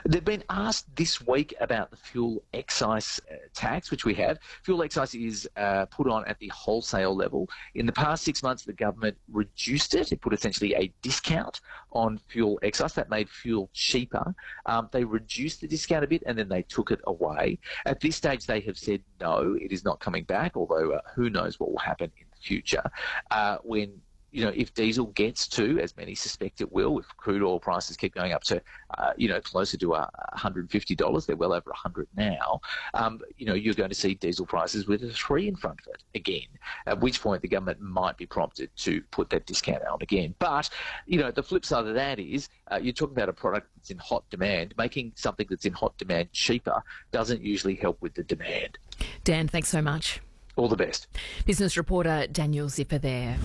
They've been asked this week about the fuel excise tax, which we have. Fuel excise is put on at the wholesale level. In the past 6 months, the government reduced it. It put essentially a discount on fuel excise. That made fuel cheaper. They reduced the discount a bit and then they took it away. At this stage, they have said no, it is not coming back, although who knows what will happen in the future when if diesel gets to, as many suspect it will, if crude oil prices keep going up to, closer to $150, they're well over $100 now, you're going to see diesel prices with a 3 in front of it again, at which point the government might be prompted to put that discount on again. But, the flip side of that is you're talking about a product that's in hot demand. Making something that's in hot demand cheaper doesn't usually help with the demand. Dan, thanks so much. All the best. Business reporter Daniel Zipper there.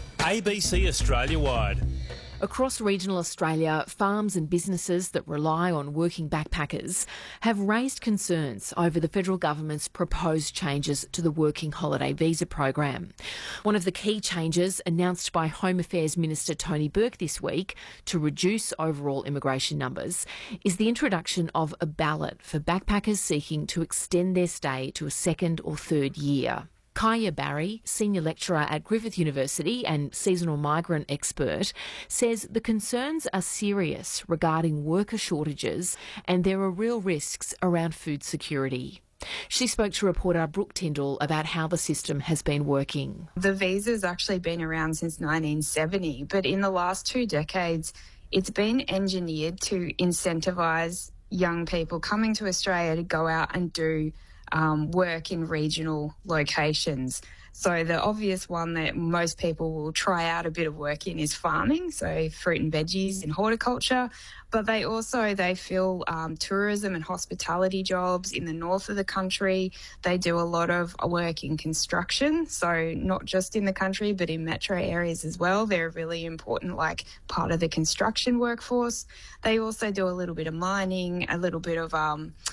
ABC Australia-wide. Across regional Australia, farms and businesses that rely on working backpackers have raised concerns over the federal government's proposed changes to the Working Holiday Visa program. One of the key changes announced by Home Affairs Minister Tony Burke this week to reduce overall immigration numbers is the introduction of a ballot for backpackers seeking to extend their stay to a second or third year. Kaya Barry, Senior Lecturer at Griffith University and seasonal migrant expert, says the concerns are serious regarding worker shortages and there are real risks around food security. She spoke to reporter Brooke Tyndall about how the system has been working. The visa's actually been around since 1970, but in the last 2 decades, it's been engineered to incentivise young people coming to Australia to go out and do work in regional locations. So the obvious one that most people will try out a bit of work in is farming, so fruit and veggies and horticulture. But they fill tourism and hospitality jobs in the north of the country. They do a lot of work in construction, so not just in the country but in metro areas as well. They're a really important part of the construction workforce. They also do a little bit of mining, a little bit of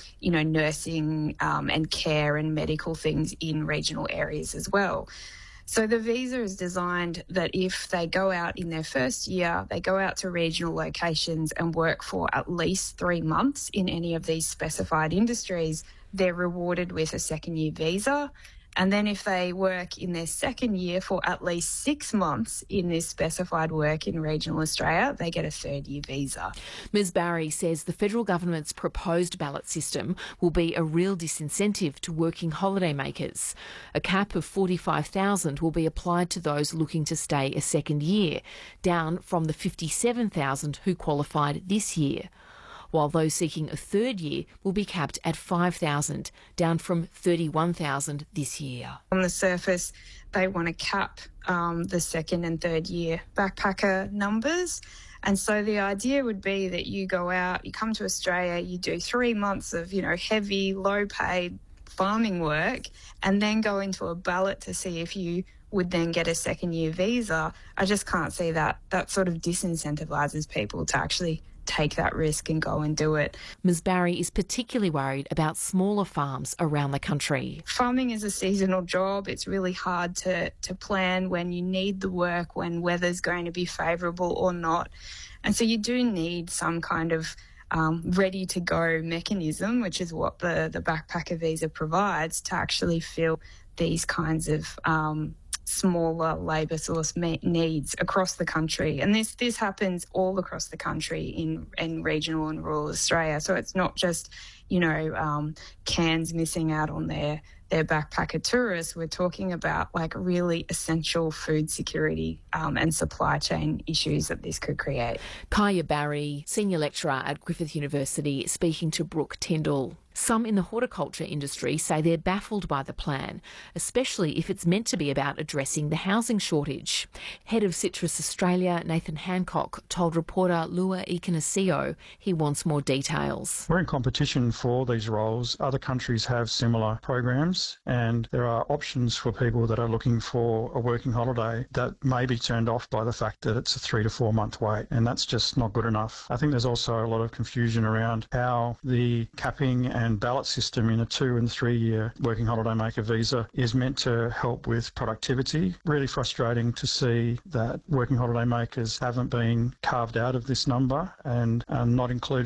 nursing and care and medical things in regional areas as well. So the visa is designed that if they go out in their first year, they go out to regional locations and work for at least 3 months in any of these specified industries, they're rewarded with a second-year visa. And then if they work in their second year for at least 6 months in this specified work in regional Australia, they get a third-year visa. Ms Barry says the federal government's proposed ballot system will be a real disincentive to working holiday makers. A cap of $45,000 will be applied to those looking to stay a second year, down from the $57,000 who qualified this year, while those seeking a third year will be capped at $5,000, down from $31,000 this year. On the surface, they want to cap the second and third year backpacker numbers. And so the idea would be that you go out, you come to Australia, you do 3 months of, heavy, low-paid farming work, and then go into a ballot to see if you would then get a second-year visa. I just can't see that. That sort of disincentivises people to actually take that risk and go and do it. Ms Barry is particularly worried about smaller farms around the country. Farming is a seasonal job. It's really hard to plan when you need the work, when weather's going to be favourable or not. And so you do need some kind of ready-to-go mechanism, which is what the backpacker visa provides, to actually fill these kinds of smaller labour source needs across the country. And this happens all across the country in regional and rural Australia. So it's not just, Cairns missing out on their backpacker tourists. We're talking about really essential food security and supply chain issues that this could create. Kaya Barry, Senior Lecturer at Griffith University, speaking to Brooke Tyndall. Some in the horticulture industry say they're baffled by the plan, especially if it's meant to be about addressing the housing shortage. Head of Citrus Australia, Nathan Hancock, told reporter Lua Ikanasio he wants more details. We're in competition for these roles. Other countries have similar programs, and there are options for people that are looking for a working holiday that may be turned off by the fact that it's a 3 to 4 month wait, and that's just not good enough. I think there's also a lot of confusion around how the capping and ballot system in a 2 and 3 year working holiday maker visa is meant to help with productivity. Really frustrating to see that working holiday makers haven't been carved out of this number and are not included